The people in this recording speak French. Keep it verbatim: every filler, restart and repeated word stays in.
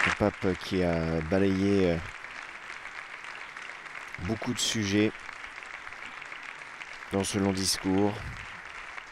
Un pape qui a balayé euh, beaucoup de sujets dans ce long discours.